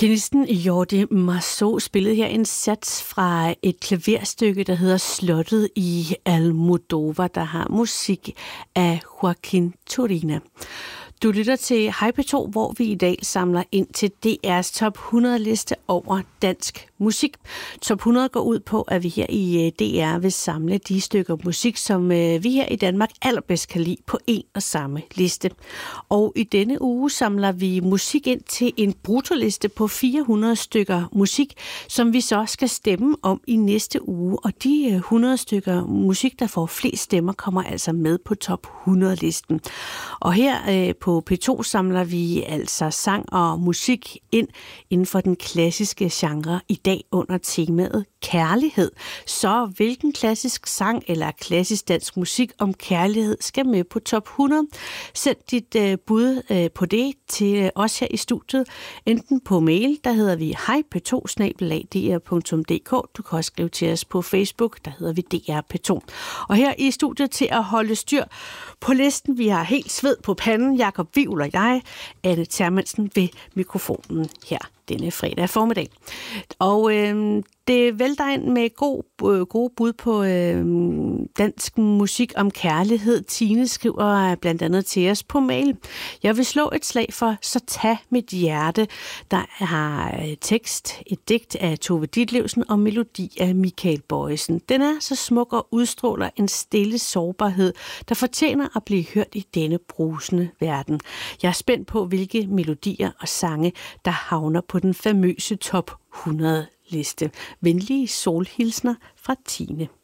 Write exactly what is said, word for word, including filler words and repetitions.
Pianisten Jordi Marceau spillede her en sats fra et klaverstykke, der hedder Slottet i Almodóvar, der har musik af Joaquin Turina. Du lytter til Hej P to, hvor vi i dag samler ind til D R's top hundrede liste over dansk musik. Top hundrede går ud på, at vi her i D R vil samle de stykker musik, som vi her i Danmark allerbedst kan lide på en og samme liste. Og i denne uge samler vi musik ind til en bruttoliste på fire hundrede stykker musik, som vi så skal stemme om i næste uge. Og de hundrede stykker musik, der får flest stemmer, kommer altså med på top hundrede-listen. Og her øh, på P to samler vi altså sang og musik ind inden for den klassiske genre i dag under temaet kærlighed. Så hvilken klassisk sang eller klassisk dansk musik om kærlighed skal med på top hundrede? Send dit uh, bud uh, på det til uh, os her i studiet, enten på mail, der hedder vi hej p to snabel-a d r punktum d k. Du kan også skrive til os på Facebook, der hedder vi D R P to. Og her i studiet til at holde styr på listen, vi har helt sved på panden, Jakob Wivel og jeg, Anne Thermansen ved mikrofonen her denne fredag formiddag. Og øh, det vælter ind med god, øh, gode bud på øh, dansk musik om kærlighed. Tine skriver blandt andet til os på mail: Jeg vil slå et slag for Så tag mit hjerte, der har tekst, et digt af Tove Ditlevsen og melodi af Michael Bojesen. Den er så smuk og udstråler en stille sårbarhed, der fortjener at blive hørt i denne brusende verden. Jeg er spændt på, hvilke melodier og sange, der havner på den famøse top hundrede liste. Venlige solhilsner fra Tine.